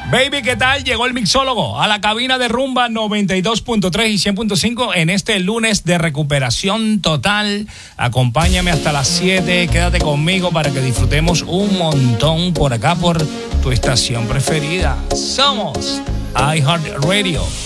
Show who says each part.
Speaker 1: Baby, ¿qué tal? Llegó el mixólogo a la cabina de Rumba 92.3 y 100.5 en este lunes de recuperación total. Acompáñame hasta las 7, quédate conmigo para que disfrutemos un montón por acá por tu estación preferida. Somos iHeartRadio.